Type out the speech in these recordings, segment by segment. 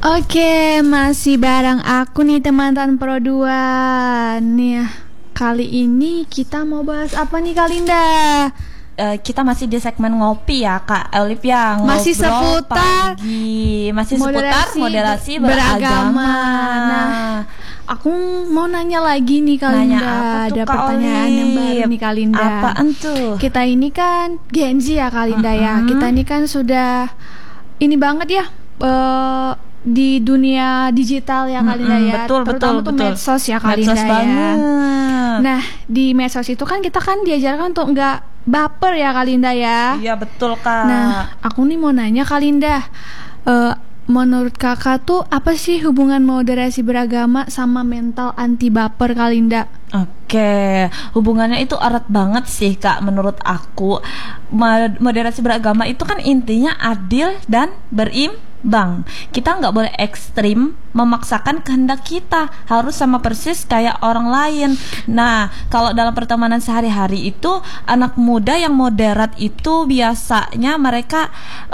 Oke, masih bareng aku nih teman-teman Pro 2. Nih, kali ini kita mau bahas apa nih Kalinda? Kita masih di segmen ngopi ya Kak Olivia. Masih Ngobrol seputar pagi. Masih seputar moderasi beragama. Nah, aku mau nanya lagi nih Kalinda. Nanya apa tuh, ada Kak pertanyaan Olive? yang baru nih Kalinda. Apaan tuh? Kita ini kan Gen Z ya Kalinda ya. Kita ini kan sudah ini banget ya, di dunia digital ya Kalinda ya. Betul, Terutama tuh medsos ya Kalinda medsos ya. banget. Nah, di medsos itu kan kita kan diajarkan untuk nggak baper ya Kalinda ya. Iya betul Kak. Nah, aku nih mau nanya Kalinda, menurut kakak tuh apa sih hubungan moderasi beragama sama mental anti baper Kalinda? Oke, hubungannya itu erat banget sih Kak menurut aku. Moderasi beragama itu kan intinya adil dan berimbang. Kita nggak boleh ekstrim memaksakan kehendak kita, harus sama persis kayak orang lain. Nah, kalau dalam pertemanan sehari-hari itu anak muda yang moderat itu biasanya mereka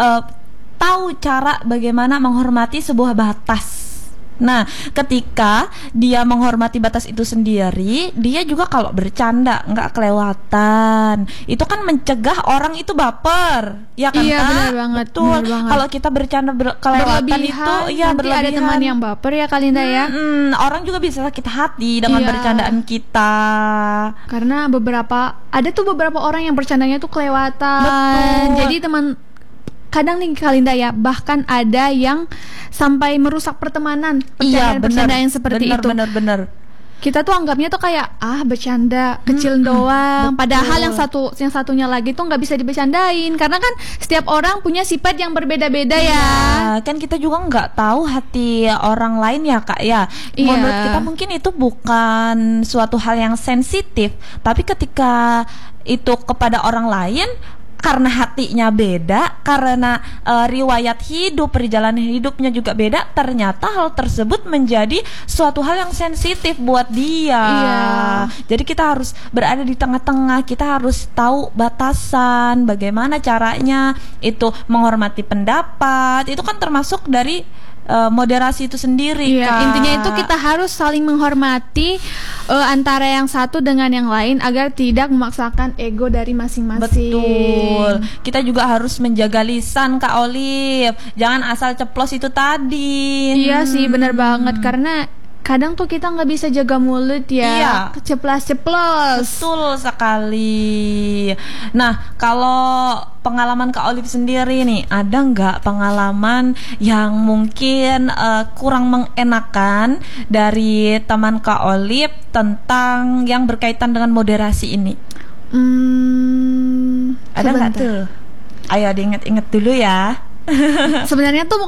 tahu cara bagaimana menghormati sebuah batas. Nah, ketika dia menghormati batas itu sendiri, dia juga kalau bercanda nggak kelewatan. Itu kan mencegah orang itu baper, ya kan? Iya, Kak? benar banget. Betul. Benar banget. Kalau kita bercanda kelewatan itu, ya nanti berlebihan. ada teman yang baper ya Kalinda ya. Orang juga bisa sakit hati dengan Iya. bercandaan kita. Karena ada beberapa orang yang bercandanya tuh kelewatan. Betul. Jadi kadang nih Kalinda ya, bahkan ada yang sampai merusak pertemanan. Bercandaan yang seperti itu. Benar. Kita tuh anggapnya tuh kayak bercanda kecil doang. betul. Padahal yang satunya lagi tuh nggak bisa dibercandain karena kan setiap orang punya sifat yang berbeda-beda ya. Kan kita juga nggak tahu hati orang lain ya Kak ya. Iya. Menurut kita mungkin itu bukan suatu hal yang sensitif, tapi ketika itu kepada orang lain, karena hatinya beda, karena riwayat hidup, perjalanan hidupnya juga beda, ternyata hal tersebut menjadi suatu hal yang sensitif buat dia. Iya. Jadi kita harus berada di tengah-tengah, kita harus tahu batasan, bagaimana caranya itu menghormati pendapat, itu kan termasuk dari moderasi itu sendiri. Iya, Kak. intinya itu kita harus saling menghormati antara yang satu dengan yang lain agar tidak memaksakan ego dari masing-masing. Betul. Kita juga harus menjaga lisan Kak Olive. Jangan asal ceplos itu tadi. Iya sih, benar banget karena kadang tuh kita nggak bisa jaga mulut ya. Iya. Ceplas-ceplos. Betul sekali. Nah, kalau pengalaman Kak Olive sendiri nih, ada nggak pengalaman yang mungkin kurang mengenakan dari teman Kak Olive tentang yang berkaitan dengan moderasi ini? Ada nggak sebentar. tuh? Ayo diinget-inget dulu ya. Sebenarnya tuh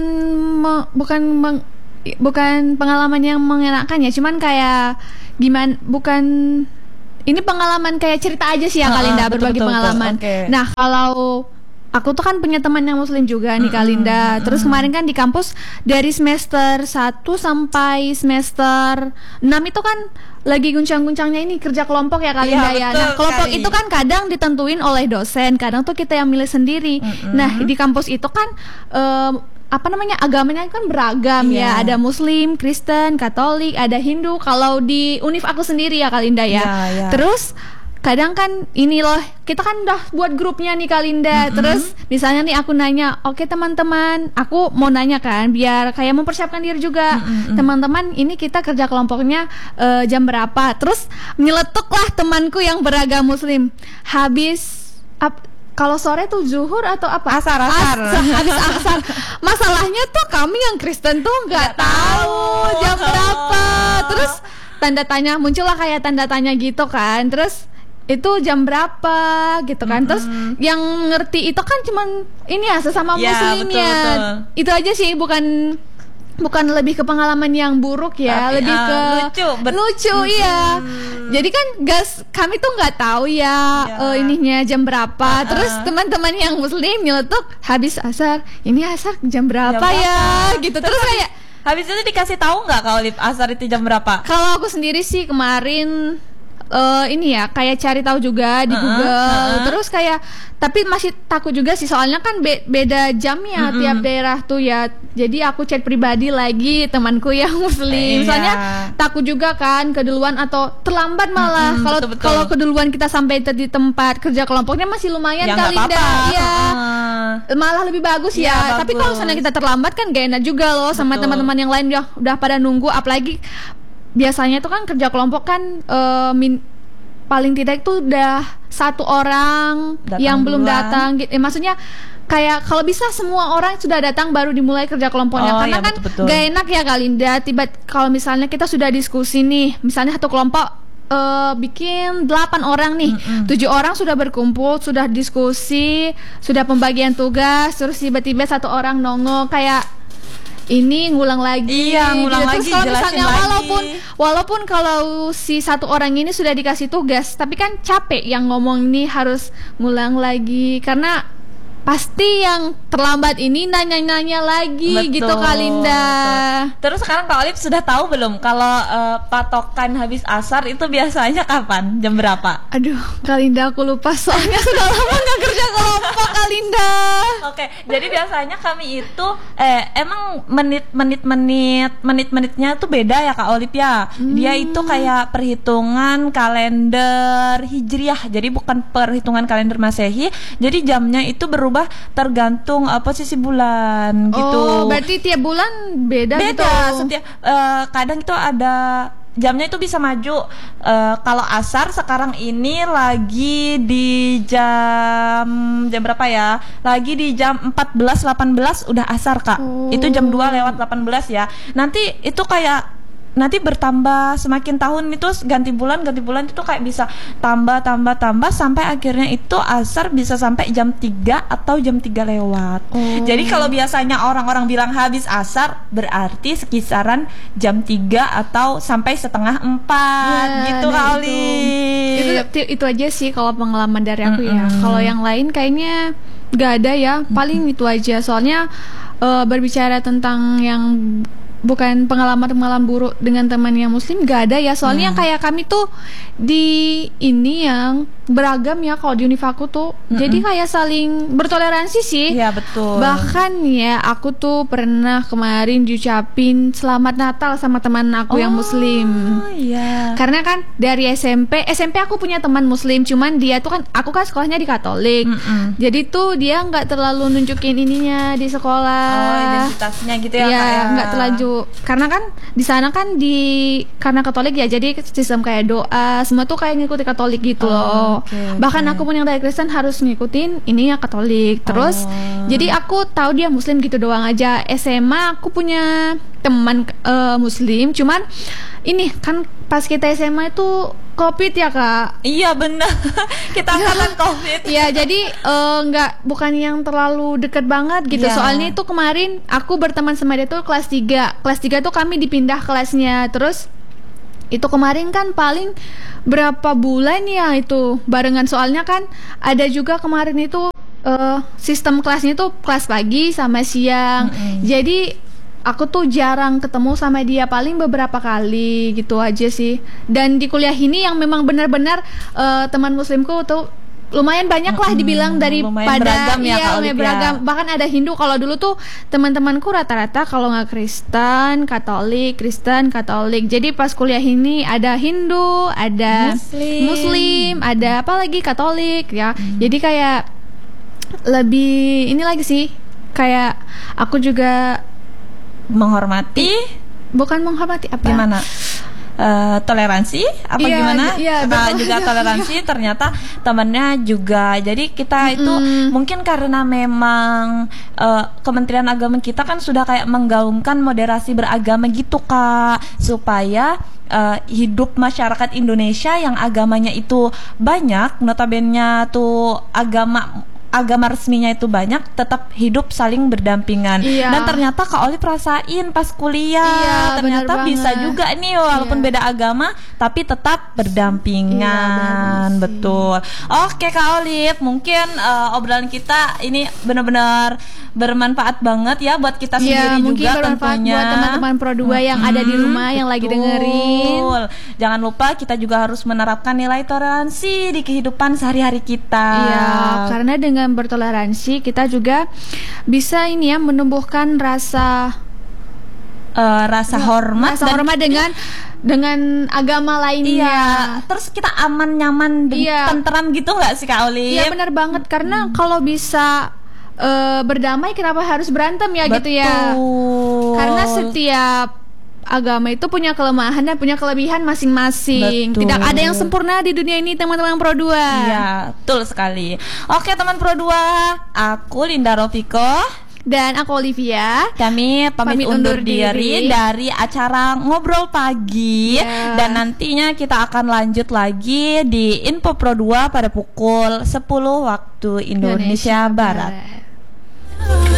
bukan pengalaman yang mengenakan ya, cuman kayak gimana, ini pengalaman kayak cerita aja sih ya Kalinda, berbagi betul, pengalaman. okay. Nah, kalau aku tuh kan punya teman yang muslim juga nih Kalinda. Terus kemarin kan di kampus dari semester 1 sampai semester 6 itu kan lagi guncang-guncangnya ini kerja kelompok ya Kalinda ya. betul Nah, kelompok sekali. itu kan kadang ditentuin oleh dosen, kadang tuh kita yang milih sendiri. Nah, di kampus itu kan agamanya kan beragam ya. Iya. Ada Muslim, Kristen, Katolik, ada Hindu. Kalau di univ aku sendiri ya Kalinda ya. Iya. Terus kadang kan ini loh, kita kan udah buat grupnya nih Kalinda. Terus misalnya nih aku nanya, oke teman-teman, aku mau nanya kan biar kayak mempersiapkan diri juga. Teman-teman, ini kita kerja kelompoknya jam berapa? Terus nyeletuklah temanku yang beragam Muslim. Kalau sore tuh zuhur atau apa? Asar. Habis asar. Masalahnya tuh kami yang Kristen tuh nggak tahu jam berapa. Terus muncullah kayak tanda tanya gitu kan. Terus itu jam berapa gitu kan. Terus yang ngerti itu kan cuman ini ya sesama Ya, muslimnya. betul. Itu aja sih, bukan lebih ke pengalaman yang buruk ya, Tapi, lebih ke lucu iya. Jadi kan kami tuh nggak tahu ya ininya jam berapa. Terus teman-teman yang muslim nyeletuk habis asar, ini asar jam berapa ya gitu. Terus kayak habis itu dikasih tahu nggak Kak Olive asar itu jam berapa? kalau aku sendiri sih kemarin ini ya kayak cari tahu juga di Google. Terus kayak tapi masih takut juga sih soalnya kan beda jamnya tiap daerah tuh ya. Jadi aku chat pribadi lagi temanku yang muslim. Soalnya takut juga kan keduluan atau terlambat malah. Kalau keduluan kita sampai di tempat kerja kelompoknya masih lumayan ya, kali ya. Malah lebih bagus ya. Tapi kalau misalnya kita terlambat kan gak enak juga loh sama teman-teman yang lain udah pada nunggu, apalagi biasanya itu kan kerja kelompok kan paling tidak itu udah satu orang yang belum datang gitu. Maksudnya kayak kalau bisa semua orang sudah datang baru dimulai kerja kelompoknya. Karena kan gak enak ya Kalinda. Kalau misalnya kita sudah diskusi nih, misalnya satu kelompok bikin 8 orang nih, 7 orang sudah berkumpul, sudah diskusi, sudah pembagian tugas, terus tiba-tiba satu orang nongol kayak ini ngulang lagi, ngulang gitu. lagi. Terus kalau misalnya walaupun kalau si satu orang ini sudah dikasih tugas, tapi kan capek yang ngomong ini harus ngulang lagi karena pasti yang terlambat ini nanya-nanya lagi. Betul, gitu Kalinda. Betul. Terus sekarang Kak Olive sudah tahu belum kalau patokan habis asar itu biasanya kapan? Jam berapa? Aduh, Kalinda aku lupa soalnya sudah lama nggak kerja kelompok Kalinda. Oke, jadi biasanya kami itu emang menit-menitnya tuh beda ya Kak Olive ya. Dia itu kayak perhitungan kalender Hijriah. Jadi bukan perhitungan kalender Masehi. Jadi jamnya itu berubah tergantung posisi bulan gitu. Oh, berarti tiap bulan beda gitu. Setiap kadang itu ada jamnya itu bisa maju. Kalau asar sekarang ini lagi di jam berapa ya? Lagi di jam 14.18 udah asar Kak. Itu jam 2:18 ya. Nanti itu kayak bertambah semakin tahun itu ganti bulan itu kayak bisa tambah sampai akhirnya itu asar bisa sampai jam 3 atau jam 3 lewat. Jadi kalau biasanya orang-orang bilang habis asar berarti sekisaran jam 3 atau sampai setengah 4 gitu kali. Itu aja sih kalau pengalaman dari aku ya. Kalau yang lain kayaknya gak ada ya. Paling itu aja. Soalnya berbicara tentang yang bukan pengalaman buruk dengan teman yang muslim gak ada ya. Soalnya kayak kami tuh di ini yang beragam ya kalau di Unifaku tuh. Jadi kayak saling bertoleransi sih. Iya betul. Bahkan ya aku tuh pernah kemarin diucapin selamat Natal sama teman aku yang muslim. Iya. Karena kan dari SMP aku punya teman muslim, cuman dia tuh kan aku kan sekolahnya di Katolik. Jadi tuh dia nggak terlalu nunjukin ininya di sekolah. Identitasnya gitu ya. Iya, nggak terlalu. Karena kan di sana kan karena Katolik ya, jadi sistem kayak doa semua tuh kayak ngikuti Katolik gitu loh. Bahkan aku pun yang dari Kristen harus ngikutin ini ya Katolik. Terus jadi aku tahu dia muslim gitu doang aja. SMA aku punya teman muslim, cuman ini kan pas kita SMA itu COVID ya Kak. Iya benar. Kita angkatan COVID. Iya, jadi bukan yang terlalu deket banget gitu. Soalnya itu kemarin aku berteman sama dia tuh kelas 3. Kelas 3 tuh kami dipindah kelasnya. Terus itu kemarin kan paling berapa bulan ya itu barengan. Soalnya kan ada juga kemarin itu sistem kelasnya tuh kelas pagi sama siang. Jadi aku tuh jarang ketemu sama dia, paling beberapa kali gitu aja sih. Dan di kuliah ini yang memang benar-benar teman muslimku tuh lumayan banyak lah dibilang daripada lumayan beragam. Bahkan ada Hindu. Kalau dulu tuh teman-temanku rata-rata kalau nggak Kristen Katolik. Jadi pas kuliah ini ada Hindu, ada Muslim, ada apa lagi Katolik ya. Jadi kayak lebih ini lagi sih, kayak aku juga bukan menghormati apa gimana toleransi apa gimana juga toleransi ternyata temannya juga. Jadi kita itu mungkin karena memang Kementerian Agama kita kan sudah kayak menggaungkan moderasi beragama gitu Kak, supaya hidup masyarakat Indonesia yang agamanya itu banyak, notabene tuh agama resminya itu banyak, tetap hidup saling berdampingan. Iya. Dan ternyata Kak Olive rasain pas kuliah, Iya, ternyata bener bisa banget. juga nih walaupun Iya. beda agama tapi tetap berdampingan. Iya, bener banget sih. Betul. Oke Kak Olive, mungkin obrolan kita ini benar-benar bermanfaat banget ya buat kita Iya, sendiri mungkin juga bermanfaat tentunya. buat teman-teman Pro 2 yang ada di rumah yang lagi Betul. dengerin. Jangan lupa kita juga harus menerapkan nilai toleransi di kehidupan sehari-hari kita. Iya, karena dengan bertoleransi kita juga bisa ini ya menumbuhkan rasa hormat dan hormat dengan agama lainnya. iya, terus kita aman, nyaman, dan Iya. tenteram gitu nggak sih Kak Olive? Iya benar banget karena kalau bisa berdamai kenapa harus berantem ya gitu ya. Betul. Karena setiap agama itu punya kelemahan dan punya kelebihan masing-masing. Betul. Tidak ada yang sempurna di dunia ini teman-teman Pro 2. Iya, betul sekali. Oke teman Pro 2, aku Linda Rofiko. Dan aku Olivia. Kami pamit undur diri dari acara Ngobrol Pagi. Yeah. Dan nantinya kita akan lanjut lagi di Info Pro 2 pada pukul 10 waktu Indonesia Barat.